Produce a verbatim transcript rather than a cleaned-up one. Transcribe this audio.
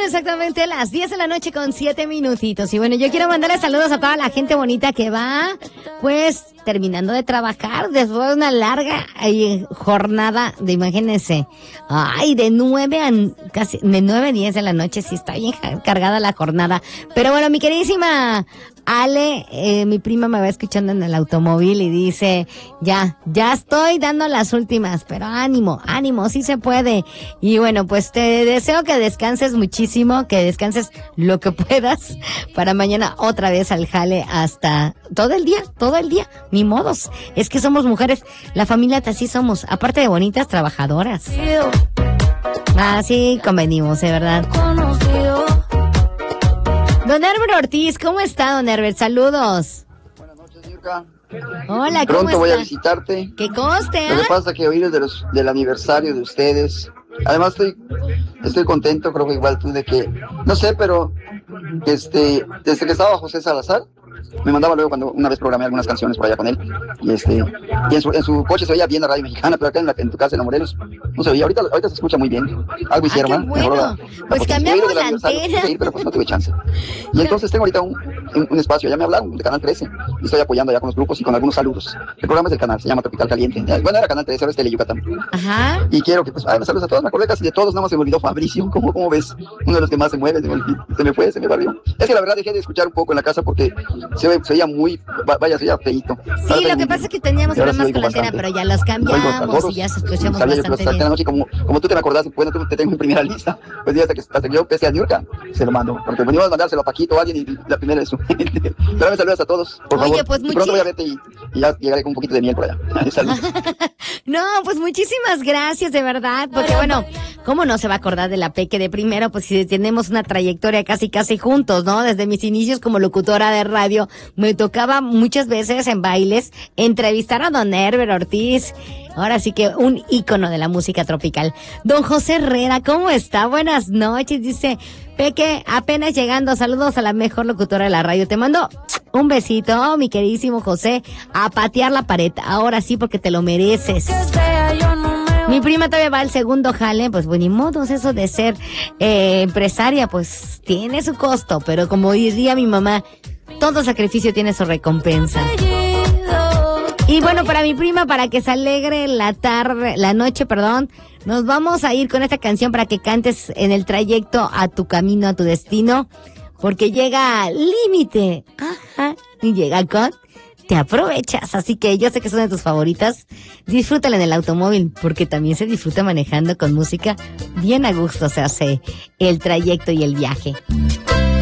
exactamente las diez de la noche con siete minutitos. Y bueno, yo quiero mandarle saludos a toda la gente bonita que va, pues, terminando de trabajar después de una larga ay, jornada de, imagínense, ay, de nueve a casi, de nueve a diez de la noche, sí está bien cargada la jornada. Pero bueno, mi queridísima Ale, eh, mi prima me va escuchando en el automóvil y dice, ya, ya estoy dando las últimas, pero ánimo, ánimo, sí se puede. Y bueno, pues te deseo que descanses muchísimo, que descanses lo que puedas para mañana otra vez al jale hasta todo el día, todo el día, ni modos. Es que somos mujeres, la familia así somos, aparte de bonitas, trabajadoras. Así convenimos, de verdad. Don Herbert Ortiz, ¿cómo está, don Herbert? Saludos. Buenas noches, Yurka. Hola, ¿cómo Pronto está? voy a visitarte. Que conste, ¿eh? Lo que pasa es que oír de los, del aniversario de ustedes. Además estoy, estoy contento, creo que igual tú, de que, no sé, pero este, desde que estaba José Salazar, me mandaba luego cuando una vez programé algunas canciones por allá con él, y este, y en su, en su coche se oía bien la radio mexicana, pero acá en, la, en tu casa en la Morelos no se oía. Ahorita, ahorita se escucha muy bien. Algo hicieron, ah, ¿eh? Bueno. La, pues la cambiamos la antena. Ir, pero pues no tuve chance. Y entonces tengo ahorita un, un, un espacio, ya me hablaron de Canal trece, y estoy apoyando ya con los grupos y con algunos saludos. El programa es del canal, se llama Tropical Caliente. Bueno, era Canal trece, ahora es Tele Yucatán. Ajá. Y quiero que, pues, ay, me saludos a todos, me acordé casi de todos, nada más se me olvidó Fabricio. ¿Cómo, cómo ves? Uno de los que más se mueve, se me, se me fue, se me barrió. Es que la verdad dejé de escuchar un poco en la casa porque se, ve, se veía muy, vaya, se veía feíto. Sí, ahora lo que pasa es que teníamos problemas con la antena, pero ya los cambiamos y ya se escuchamos bastante bien. Noche, como, como tú te me acordás, bueno, tú te tengo en primera lista, pues hasta que, hasta que yo pese a Niurka, se lo mando, porque venimos a mandárselo a Paquito, a alguien, y la primera es su gente. Pero me saludas a todos, por Oye, favor. Pues y pronto voy a verte y, y ya llegaré con un poquito de miel por allá. Saludos. No, pues muchísimas gracias, de verdad, porque bueno, ¿cómo no se va a acordar de la Peque de primero? Pues si tenemos una trayectoria casi casi juntos, ¿no? Desde mis inicios como locutora de radio, me tocaba muchas veces en bailes entrevistar a don Herbert Ortiz. Ahora sí que un ícono de la música tropical. Don José Herrera, ¿cómo está? Buenas noches, dice Peque, apenas llegando, saludos a la mejor locutora de la radio. Te mando un besito, mi queridísimo José, a patear la pared. Ahora sí, porque te lo mereces. Mi prima todavía va al segundo jale, pues bueno, ni modos, eso de ser eh, empresaria, pues tiene su costo, pero como diría mi mamá, todo sacrificio tiene su recompensa. Y bueno, para mi prima, para que se alegre la tarde, la noche, perdón, nos vamos a ir con esta canción para que cantes en el trayecto a tu camino, a tu destino, porque llega Límite, ajá, y llega con Te Aprovechas, así que yo sé que son de tus favoritas, disfrútala en el automóvil, porque también se disfruta manejando con música bien a gusto, se hace el trayecto y el viaje.